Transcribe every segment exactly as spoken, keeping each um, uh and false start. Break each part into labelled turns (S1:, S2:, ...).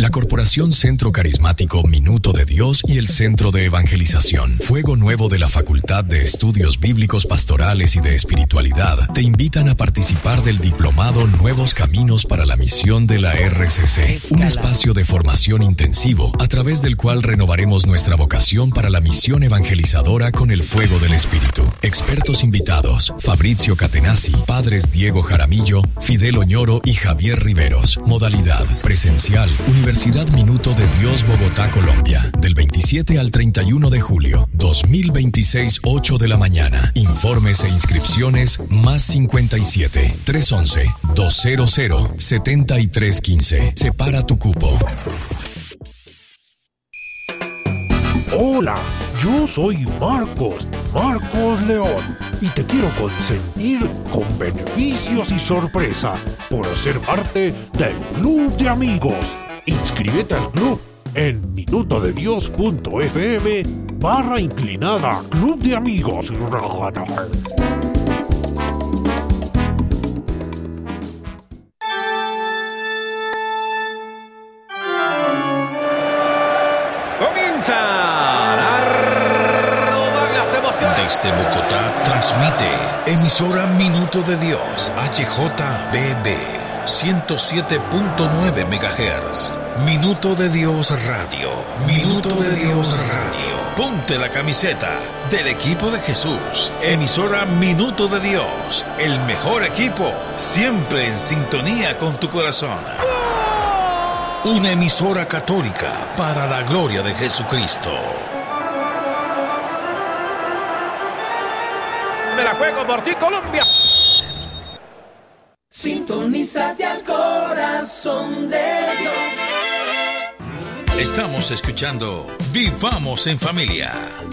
S1: la Corporación Centro Carismático Minuto de Dios y el Centro de Evangelización Fuego Nuevo de la Facultad de Estudios Bíblicos Pastorales y de Espiritualidad te invitan a participar del diplomado Nuevos Caminos para la Misión de la R C C, un espacio de formación intensivo a través del cual renovaremos nuestra vocación para la misión evangelizadora con el fuego del Espíritu. Expertos invitados: Fabrizio Catenazzi, padres Diego Jaramillo, Fidel Oñoro y Javier Riveros. Modalidad: presencial, Universidad Minuto de Dios, Bogotá, Colombia, del veintisiete al treinta y uno de julio dos mil veintiséis, ocho de la mañana. Informes e inscripciones más cincuenta y siete, trescientos once, doscientos, setenta y tres quince. Separa tu cupo.
S2: Hola, yo soy Marcos, Marcos León, y te quiero consentir con beneficios y sorpresas por ser parte del Club de Amigos. Inscríbete al club en minutodedios.fm barra inclinada Club de Amigos.
S3: Desde Bogotá transmite emisora Minuto de Dios, H J B B, ciento siete punto nueve megahertz. Minuto de Dios Radio, Minuto de Dios Radio. Ponte la camiseta del equipo de Jesús. Emisora Minuto de Dios, el mejor equipo, siempre en sintonía con tu corazón. Una emisora católica para la gloria de Jesucristo.
S4: Me la juego por ti, Colombia.
S5: Sintonízate al corazón de Dios.
S3: Estamos escuchando Vivamos en Familia.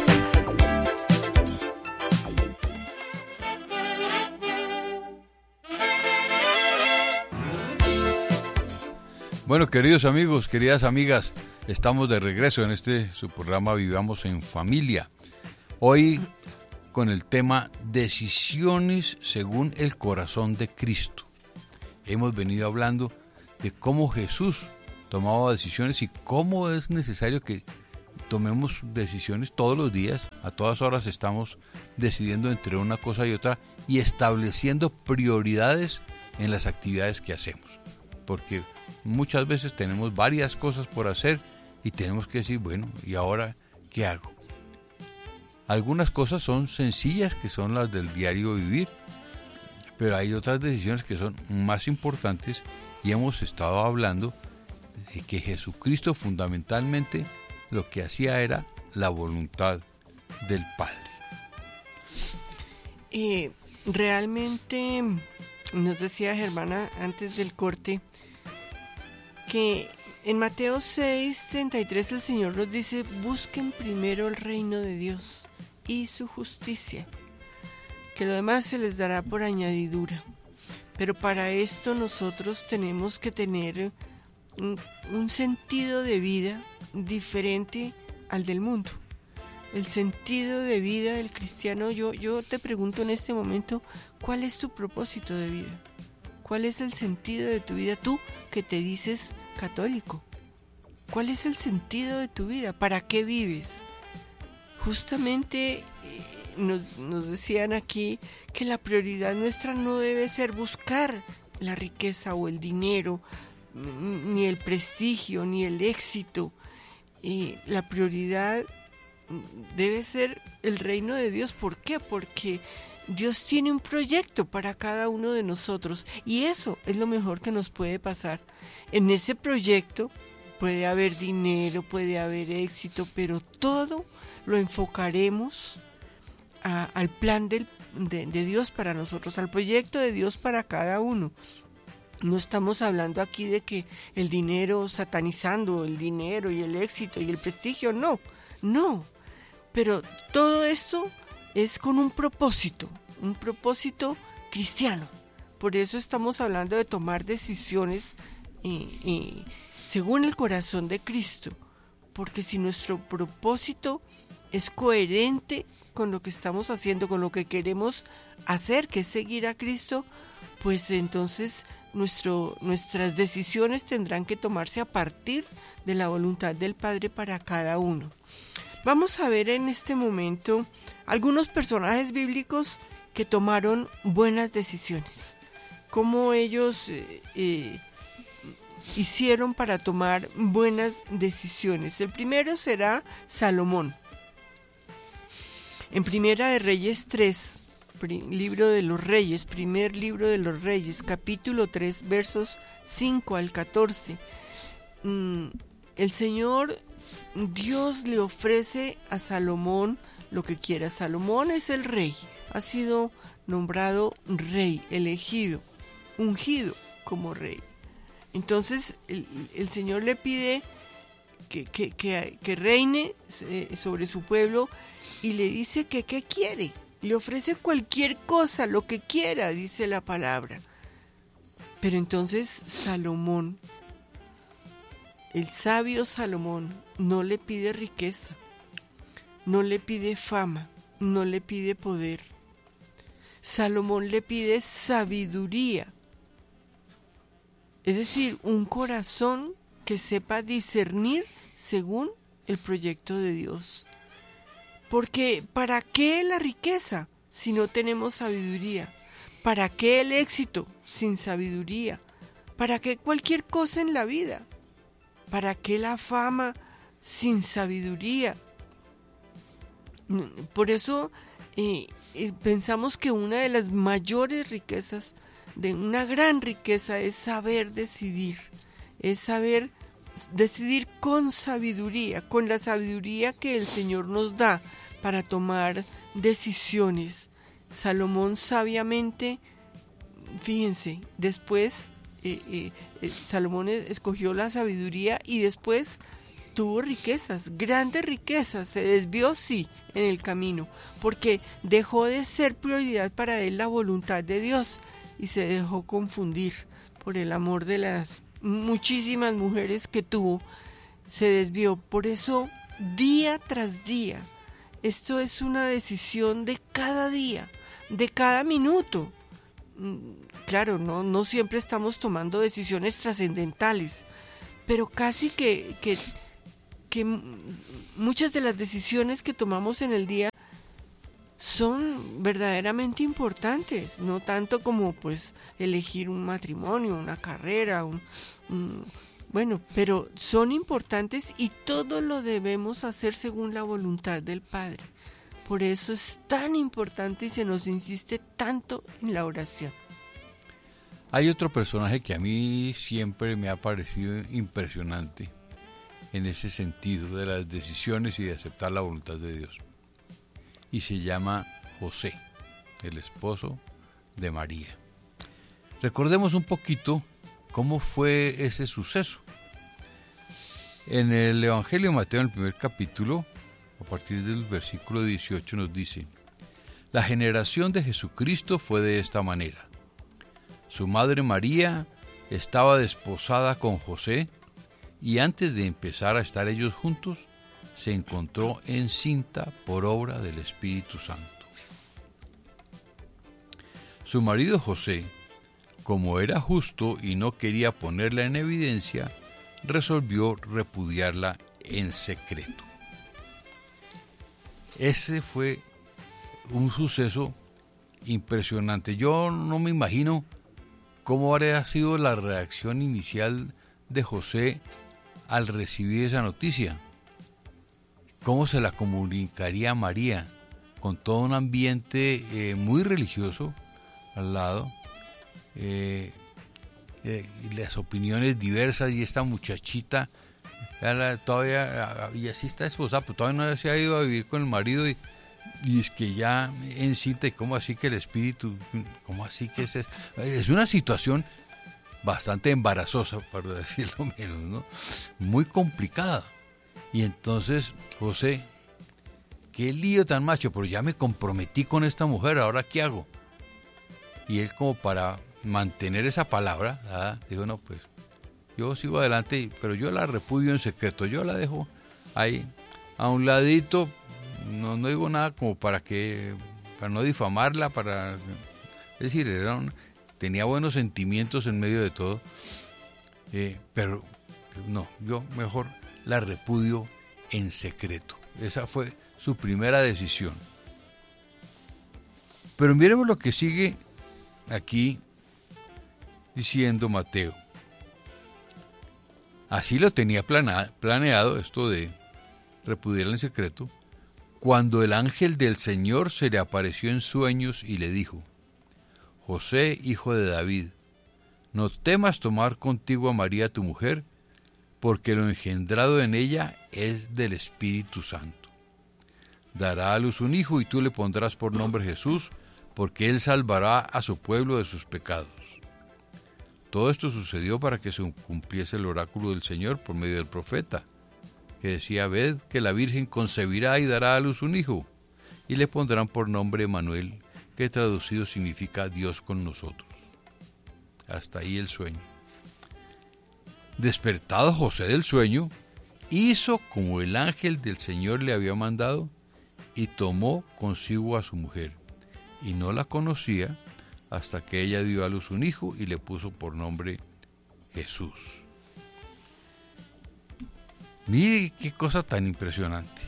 S6: Bueno, queridos amigos, queridas amigas, estamos de regreso en este su programa Vivamos en Familia. Hoy con el tema Decisiones según el corazón de Cristo. Hemos venido hablando de cómo Jesús tomaba decisiones y cómo es necesario que tomemos decisiones todos los días. A todas horas estamos decidiendo entre una cosa y otra y estableciendo prioridades en las actividades que hacemos. Porque muchas veces tenemos varias cosas por hacer y tenemos que decir, bueno, ¿y ahora qué hago? Algunas cosas son sencillas, que son las del diario vivir, pero hay otras decisiones que son más importantes y hemos estado hablando de que Jesucristo fundamentalmente lo que hacía era la voluntad del Padre.
S7: Eh, realmente nos decía Germana antes del corte que en Mateo seis, treinta y tres el Señor nos dice: busquen primero el reino de Dios y su justicia, que lo demás se les dará por añadidura. Pero para esto nosotros tenemos que tener un, un sentido de vida diferente al del mundo. El sentido de vida del cristiano, yo, yo te pregunto en este momento, ¿cuál es tu propósito de vida? ¿Cuál es el sentido de tu vida? Tú que te dices católico, ¿cuál es el sentido de tu vida? ¿Para qué vives? Justamente nos, nos decían aquí que la prioridad nuestra no debe ser buscar la riqueza o el dinero, ni el prestigio, ni el éxito. Y la prioridad debe ser el reino de Dios. ¿Por qué? Porque Dios tiene un proyecto para cada uno de nosotros y eso es lo mejor que nos puede pasar. En ese proyecto puede haber dinero, puede haber éxito, pero todo lo enfocaremos a, al plan del, de, de Dios para nosotros, al proyecto de Dios para cada uno. No estamos hablando aquí de que el dinero, satanizando el dinero y el éxito y el prestigio, no, no. Pero todo esto es con un propósito, un propósito cristiano. Por eso estamos hablando de tomar decisiones eh, eh, según el corazón de Cristo. Porque si nuestro propósito es coherente con lo que estamos haciendo, con lo que queremos hacer, que es seguir a Cristo, pues entonces nuestro, nuestras decisiones tendrán que tomarse a partir de la voluntad del Padre para cada uno. Vamos a ver en este momento algunos personajes bíblicos que tomaron buenas decisiones, cómo ellos eh, eh, hicieron para tomar buenas decisiones. El primero será Salomón. En Primera de Reyes tres, libro de los Reyes, primer libro de los Reyes, capítulo tres, versos cinco al catorce, el Señor Dios le ofrece a Salomón lo que quiera. Salomón es el rey, ha sido nombrado rey, elegido, ungido como rey. Entonces el, el Señor le pide que, que, que, que reine sobre su pueblo y le dice que qué quiere. Le ofrece cualquier cosa, lo que quiera, dice la palabra. Pero entonces Salomón, el sabio Salomón, no le pide riqueza, no le pide fama, no le pide poder. Salomón le pide sabiduría. Es decir, un corazón que sepa discernir según el proyecto de Dios. Porque ¿para qué la riqueza si no tenemos sabiduría? ¿Para qué el éxito sin sabiduría? ¿Para qué cualquier cosa en la vida? ¿Para qué la fama sin sabiduría? Por eso eh, eh, pensamos que una de las mayores riquezas, de una gran riqueza, es saber decidir, es saber decidir con sabiduría, con la sabiduría que el Señor nos da para tomar decisiones. Salomón sabiamente, fíjense, después eh, eh, eh, Salomón escogió la sabiduría y después tuvo riquezas, grandes riquezas. Se desvió, sí, en el camino, porque dejó de ser prioridad para él la voluntad de Dios y se dejó confundir por el amor de las muchísimas mujeres que tuvo. Se desvió. Por eso, día tras día, esto es una decisión de cada día, de cada minuto. Claro, no, no siempre estamos tomando decisiones trascendentales, pero casi que, que, que muchas de las decisiones que tomamos en el día son verdaderamente importantes, no tanto como pues elegir un matrimonio, una carrera, un, un, bueno, pero son importantes y todo lo debemos hacer según la voluntad del Padre. Por eso es tan importante y se nos insiste tanto en la oración.
S6: Hay otro personaje que a mí siempre me ha parecido impresionante en ese sentido de las decisiones y de aceptar la voluntad de Dios. Y se llama José, el esposo de María. Recordemos un poquito cómo fue ese suceso. En el Evangelio de Mateo, en el primer capítulo, a partir del versículo dieciocho, nos dice: la generación de Jesucristo fue de esta manera. Su madre María estaba desposada con José y antes de empezar a estar ellos juntos, se encontró encinta por obra del Espíritu Santo. Su marido José, como era justo y no quería ponerla en evidencia, resolvió repudiarla en secreto. Ese fue un suceso impresionante. Yo no me imagino cómo habría sido la reacción inicial de José al recibir esa noticia. ¿Cómo se la comunicaría a María? Con todo un ambiente eh, muy religioso al lado, eh, eh, y las opiniones diversas, y esta muchachita la, todavía, y así está esposada, pero todavía no se ha ido a vivir con el marido, y, y es que ya encinta, y cómo así que el espíritu, cómo así que es, es una situación bastante embarazosa, para decirlo menos, ¿no? Muy complicada. Y entonces, José, qué lío tan macho, pero ya me comprometí con esta mujer, ¿ahora qué hago? Y él, como para mantener esa palabra, ¿verdad?, dijo, no, pues yo sigo adelante, pero yo la repudio en secreto, yo la dejo ahí a un ladito, no, no digo nada como para que, para no difamarla, para, es decir, era un, tenía buenos sentimientos en medio de todo, eh, pero no, yo mejor la repudio en secreto. Esa fue su primera decisión. Pero miremos lo que sigue aquí diciendo Mateo. Así lo tenía plana, planeado, esto de repudiarla en secreto, cuando el ángel del Señor se le apareció en sueños y le dijo: José, hijo de David, no temas tomar contigo a María tu mujer, porque lo engendrado en ella es del Espíritu Santo. Dará a luz un hijo y tú le pondrás por nombre Jesús, porque él salvará a su pueblo de sus pecados. Todo esto sucedió para que se cumpliese el oráculo del Señor por medio del profeta, que decía: ved que la Virgen concebirá y dará a luz un hijo, y le pondrán por nombre Emmanuel, que traducido significa Dios con nosotros. Hasta ahí el sueño. Despertado José del sueño, hizo como el ángel del Señor le había mandado, y tomó consigo a su mujer, y no la conocía hasta que ella dio a luz un hijo y le puso por nombre Jesús. Mire qué cosa tan impresionante.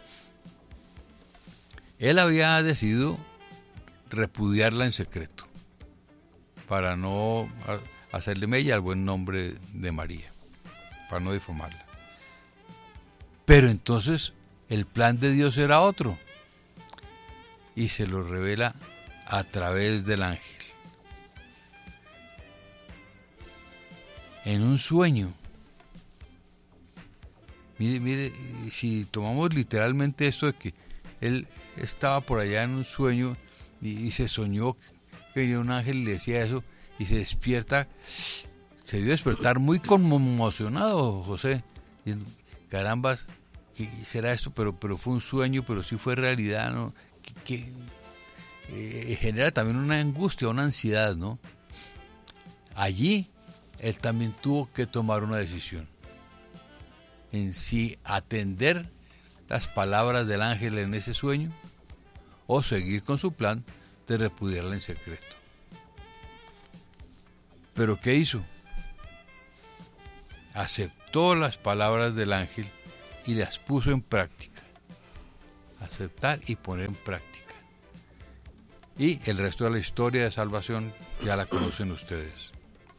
S6: Él había decidido repudiarla en secreto para no hacerle mella al buen nombre de María, para no difamarla. Pero entonces el plan de Dios era otro, y se lo revela a través del ángel. En un sueño. Mire, mire, si tomamos literalmente esto de que él estaba por allá en un sueño y, y se soñó que venía un ángel y le decía eso, y se despierta, se dio a despertar muy conmocionado José. Y, carambas, ¿qué será esto? Pero, pero fue un sueño, pero sí fue realidad, ¿no? Que, que eh, genera también una angustia, una ansiedad, ¿no? Allí él también tuvo que tomar una decisión en si atender las palabras del ángel en ese sueño o seguir con su plan de repudiarla en secreto. ¿Pero qué hizo? Aceptó las palabras del ángel y las puso en práctica. Aceptar y poner en práctica. Y el resto de la historia de salvación ya la conocen ustedes.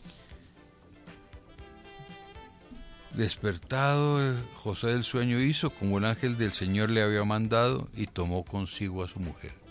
S6: Despertado, José del sueño hizo como el ángel del Señor le había mandado y tomó consigo a su mujer.